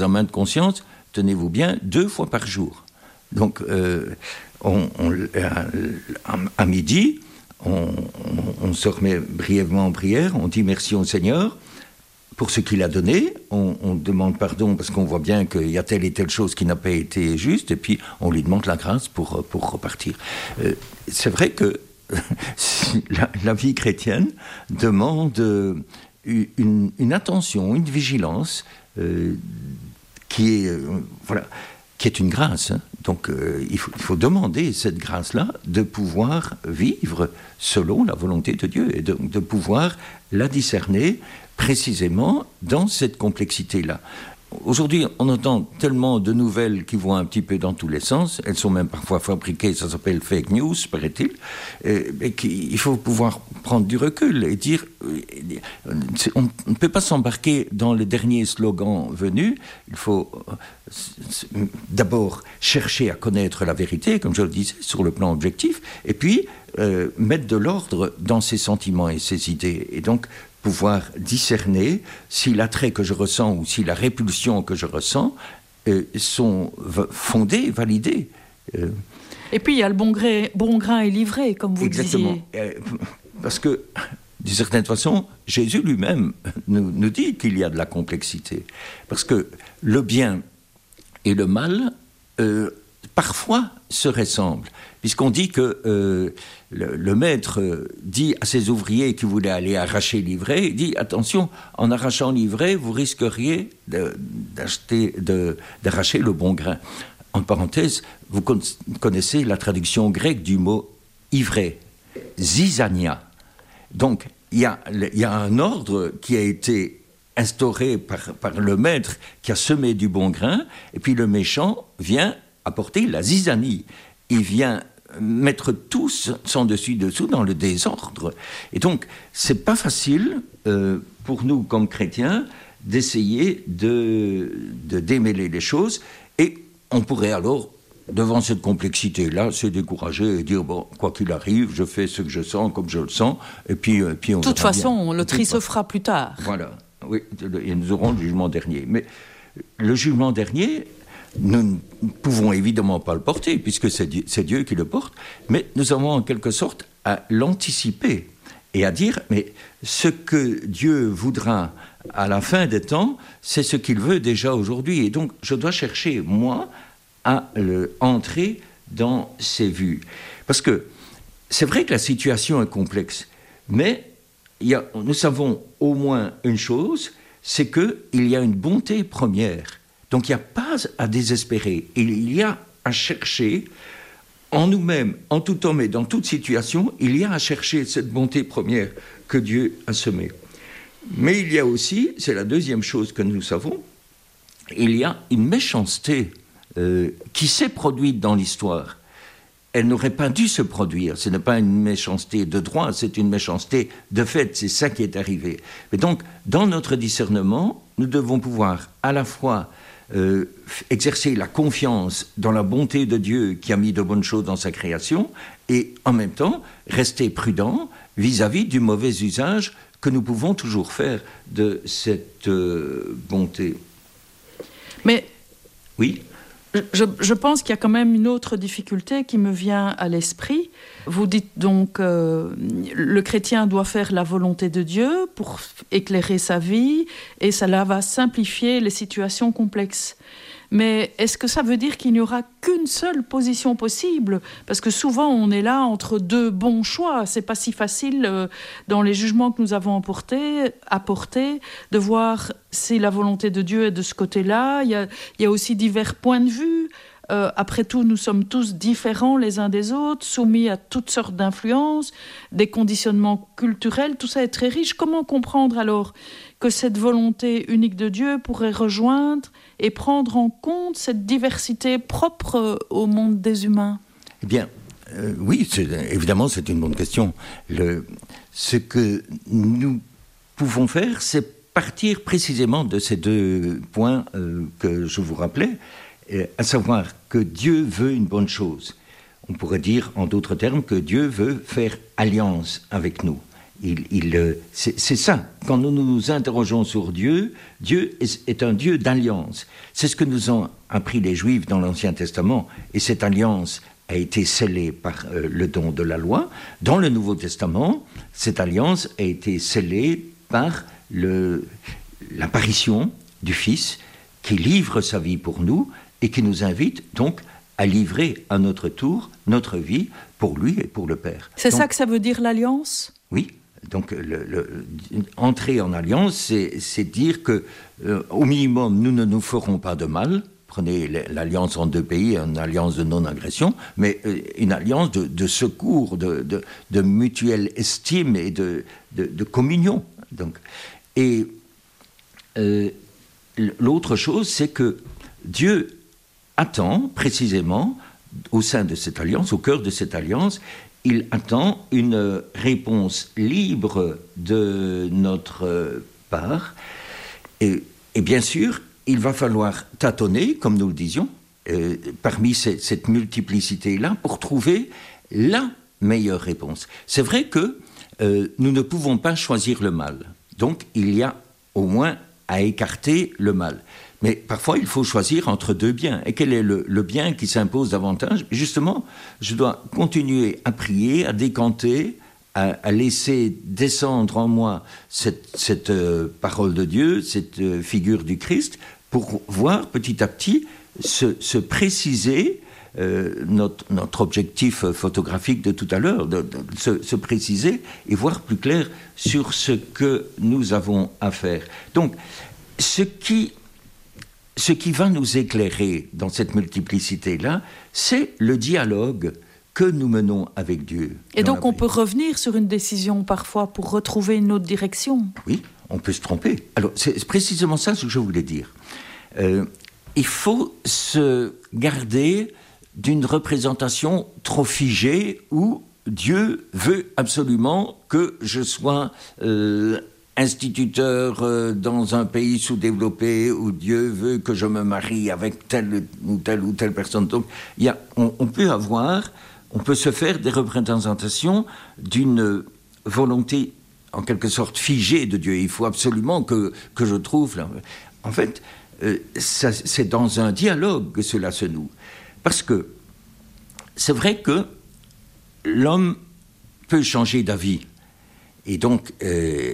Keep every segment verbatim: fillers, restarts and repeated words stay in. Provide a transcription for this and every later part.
examen de conscience, tenez-vous bien, deux fois par jour. Donc, euh, on, on, à, à midi, on, on, on se remet brièvement en prière, on dit merci au Seigneur pour ce qu'il a donné, on, on demande pardon parce qu'on voit bien qu'il y a telle et telle chose qui n'a pas été juste, et puis on lui demande la grâce pour, pour repartir. Euh, c'est vrai que la, la vie chrétienne demande une, une attention, une vigilance euh, qui est, euh, voilà, qui est une grâce. Hein. Donc euh, il, faut, il faut demander cette grâce-là de pouvoir vivre selon la volonté de Dieu et de, de pouvoir la discerner précisément dans cette complexité-là. Aujourd'hui, on entend tellement de nouvelles qui vont un petit peu dans tous les sens. Elles sont même parfois fabriquées, ça s'appelle fake news, paraît-il. Et, et il faut pouvoir prendre du recul et dire... On ne peut pas s'embarquer dans le dernier slogan venu. Il faut d'abord chercher à connaître la vérité, comme je le disais, sur le plan objectif, et puis euh, mettre de l'ordre dans ses sentiments et ses idées. Et donc, pouvoir discerner si l'attrait que je ressens ou si la répulsion que je ressens euh, sont v- fondées, validées. Euh, et puis il y a le bon, gré, bon grain et livré, comme vous exactement. disiez. Euh, parce que, d'une certaine façon, Jésus lui-même nous, nous dit qu'il y a de la complexité. Parce que le bien et le mal, euh, parfois, se ressemblent. Puisqu'on dit que euh, le, le maître dit à ses ouvriers qui voulaient aller arracher l'ivraie, il dit, attention, en arrachant l'ivraie, vous risqueriez de, d'acheter, de, d'arracher le bon grain. En parenthèse, vous connaissez la traduction grecque du mot ivraie, zizania. Donc, il y a, y a un ordre qui a été instauré par, par le maître qui a semé du bon grain, et puis le méchant vient apporter la zizanie. Il vient mettre tout son dessus-dessous dans le désordre. Et donc, c'est pas facile euh, pour nous, comme chrétiens, d'essayer de, de démêler les choses. Et on pourrait alors, devant cette complexité-là, se décourager et dire, bon, quoi qu'il arrive, je fais ce que je sens, comme je le sens, et puis, euh, puis on De toute façon, bien. le tri se fera plus tard. Voilà, oui, et nous aurons le jugement dernier. Mais le jugement dernier... Nous ne pouvons évidemment pas le porter, puisque c'est Dieu, c'est Dieu qui le porte, mais nous avons en quelque sorte à l'anticiper et à dire, mais ce que Dieu voudra à la fin des temps, c'est ce qu'il veut déjà aujourd'hui. Et donc, je dois chercher, moi, à le, entrer dans ses vues. Parce que c'est vrai que la situation est complexe, mais il y a, nous savons au moins une chose, c'est qu'il y a une bonté première. Donc il n'y a pas à désespérer, il y a à chercher en nous-mêmes, en tout homme et dans toute situation, il y a à chercher cette bonté première que Dieu a semée. Mais il y a aussi, c'est la deuxième chose que nous savons, il y a une méchanceté euh, qui s'est produite dans l'histoire. Elle n'aurait pas dû se produire, ce n'est pas une méchanceté de droit, c'est une méchanceté de fait, c'est ça qui est arrivé. Mais donc, dans notre discernement, nous devons pouvoir à la fois Euh, exercer la confiance dans la bonté de Dieu qui a mis de bonnes choses dans sa création et en même temps rester prudent vis-à-vis du mauvais usage que nous pouvons toujours faire de cette euh, bonté. Mais oui. Je, je pense qu'il y a quand même une autre difficulté qui me vient à l'esprit. Vous dites donc que euh, le chrétien doit faire la volonté de Dieu pour éclairer sa vie et cela va simplifier les situations complexes. Mais est-ce que ça veut dire qu'il n'y aura qu'une seule position possible ? Parce que souvent, on est là entre deux bons choix. C'est pas si facile, euh, dans les jugements que nous avons apportés, apportés, de voir si la volonté de Dieu est de ce côté-là. Il y a, il y a aussi divers points de vue. Euh, après tout, nous sommes tous différents les uns des autres, soumis à toutes sortes d'influences, des conditionnements culturels. Tout ça est très riche. Comment comprendre alors que cette volonté unique de Dieu pourrait rejoindre et prendre en compte cette diversité propre au monde des humains ? Eh bien, euh, oui, c'est, évidemment, c'est une bonne question. Le, ce que nous pouvons faire, c'est partir précisément de ces deux points euh, que je vous rappelais, euh, à savoir que Dieu veut une bonne chose. On pourrait dire, en d'autres termes, que Dieu veut faire alliance avec nous. Il, il, c'est, c'est ça. Quand nous nous interrogeons sur Dieu, Dieu est, est un Dieu d'alliance. C'est ce que nous ont appris les Juifs dans l'Ancien Testament. Et cette alliance a été scellée par euh, le don de la loi. Dans le Nouveau Testament, cette alliance a été scellée par le, l'apparition du Fils qui livre sa vie pour nous et qui nous invite donc à livrer à notre tour notre vie pour lui et pour le Père. C'est donc, ça que ça veut dire l'alliance ? Oui. Donc, le, le, entrer en alliance, c'est, c'est dire que, euh, au minimum, nous ne nous ferons pas de mal. Prenez l'alliance en deux pays, une alliance de non-agression, mais euh, une alliance de, de secours, de, de, de mutuelle estime et de, de, de communion. Donc, et euh, l'autre chose, c'est que Dieu attend précisément, au sein de cette alliance, au cœur de cette alliance, il attend une réponse libre de notre part. Et, et bien sûr, il va falloir tâtonner, comme nous le disions, euh, parmi ces, cette multiplicité-là, pour trouver la meilleure réponse. C'est vrai que euh, nous ne pouvons pas choisir le mal. Donc, il y a au moins à écarter le mal. Mais parfois, il faut choisir entre deux biens. Et quel est le, le bien qui s'impose davantage ? Justement, je dois continuer à prier, à décanter, à, à laisser descendre en moi cette, cette euh, parole de Dieu, cette euh, figure du Christ, pour voir petit à petit se, se préciser euh, notre, notre objectif photographique de tout à l'heure, de, de, se, se préciser et voir plus clair sur ce que nous avons à faire. Donc, ce qui... Ce qui va nous éclairer dans cette multiplicité-là, c'est le dialogue que nous menons avec Dieu. Et donc on peut revenir sur une décision parfois pour retrouver une autre direction. Oui, on peut se tromper. Alors c'est précisément ça ce que je voulais dire. Euh, il faut se garder d'une représentation trop figée où Dieu veut absolument que je sois... Euh, instituteur euh, dans un pays sous-développé où Dieu veut que je me marie avec telle ou telle ou telle personne. Donc, il y a, on, on peut avoir, on peut se faire des représentations d'une volonté en quelque sorte figée de Dieu. Il faut absolument que, que je trouve... Là. En fait, euh, ça, c'est dans un dialogue que cela se noue. Parce que c'est vrai que l'homme peut changer d'avis. Et donc... Euh,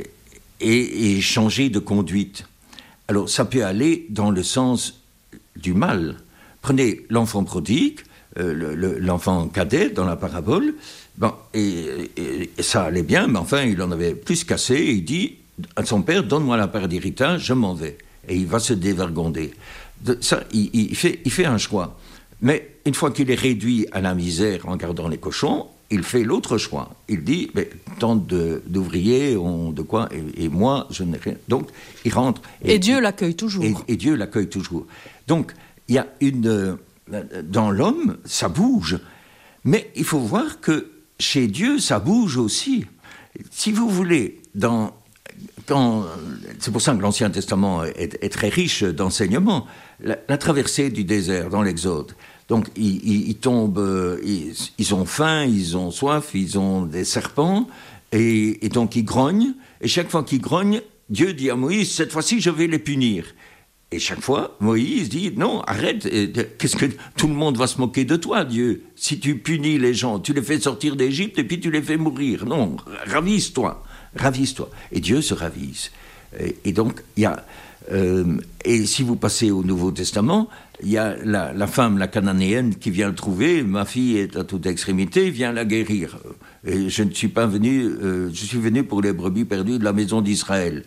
Et, et changer de conduite. Alors, ça peut aller dans le sens du mal. Prenez l'enfant prodigue, euh, le, le, l'enfant cadet dans la parabole, bon, et, et, et ça allait bien, mais enfin, il en avait plus qu'assez, et il dit à son père, donne-moi la part d'héritage, je m'en vais. Et il va se dévergonder. De, ça, il, il, fait, il fait un choix. Mais une fois qu'il est réduit à la misère en gardant les cochons, il fait l'autre choix. Il dit, mais tant de, d'ouvriers ont de quoi, et, et moi, je n'ai rien. Donc, il rentre. Et, et Dieu l'accueille toujours. Et, et Dieu l'accueille toujours. Donc, il y a une... Dans l'homme, ça bouge. Mais il faut voir que chez Dieu, ça bouge aussi. Si vous voulez, dans... Quand, c'est pour ça que l'Ancien Testament est, est très riche d'enseignements. La, la traversée du désert dans l'Exode. Donc, ils, ils, ils tombent, ils, ils ont faim, ils ont soif, ils ont des serpents, et, et donc ils grognent. Et chaque fois qu'ils grognent, Dieu dit à Moïse, cette fois-ci, je vais les punir. Et chaque fois, Moïse dit, non, arrête, qu'est-ce que tout le monde va se moquer de toi, Dieu. Si tu punis les gens, tu les fais sortir d'Égypte et puis tu les fais mourir. Non, ravise-toi, ravise-toi. Et Dieu se ravise. Et, et donc, il y a... Euh, et si vous passez au Nouveau Testament, il y a la, la femme, la cananéenne, qui vient le trouver. Ma fille est à toute extrémité, viens la guérir. Et je ne suis pas venu, euh, je suis venu pour les brebis perdues de la maison d'Israël,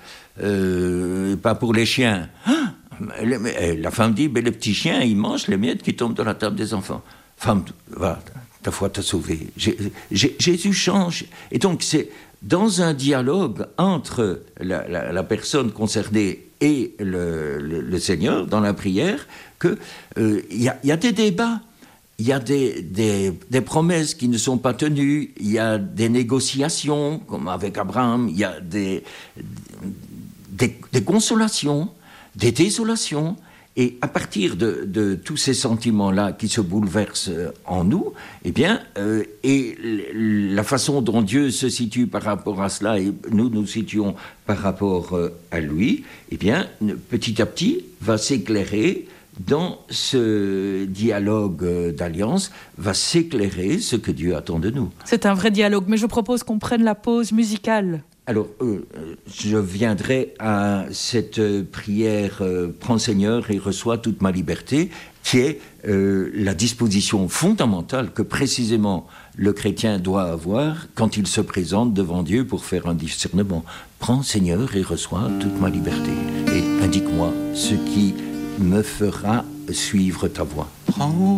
euh, pas pour les chiens. Ah, la femme dit, mais les petits chiens, ils mangent les miettes qui tombent de la table des enfants. Femme, va, ta foi t'a sauvé. J'ai, j'ai, Jésus change. Et donc c'est dans un dialogue entre la, la, la personne concernée et le, le, le Seigneur, dans la prière, qu'il euh, y, y a des débats, il y a des, des, des promesses qui ne sont pas tenues, il y a des négociations, comme avec Abraham, il y a des, des, des consolations, des désolations, Et à partir de, de tous ces sentiments-là qui se bouleversent en nous, eh bien, euh, et la façon dont Dieu se situe par rapport à cela, et nous nous situons par rapport euh, à lui, eh bien, petit à petit, va s'éclairer dans ce dialogue d'alliance, va s'éclairer ce que Dieu attend de nous. C'est un vrai dialogue, mais je propose qu'on prenne la pause musicale. Alors, euh, je viendrai à cette prière euh, « Prends Seigneur et reçois toute ma liberté », qui est euh, la disposition fondamentale que précisément le chrétien doit avoir quand il se présente devant Dieu pour faire un discernement. « Prends Seigneur et reçois toute ma liberté et indique-moi ce qui me fera suivre ta voie. » Prends